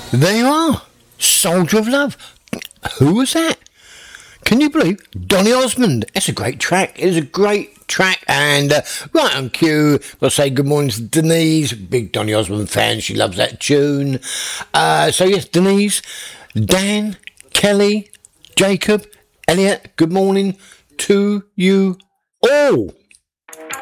There you are. Soldier of Love. Who was that? Can you believe? Donny Osmond. It's a great track. It is a great track. And right on cue, we'll say good morning to Denise. Big Donny Osmond fan. She loves that tune. So yes, Denise, Dan, Kelly, Jacob, Elliot, good morning to you all.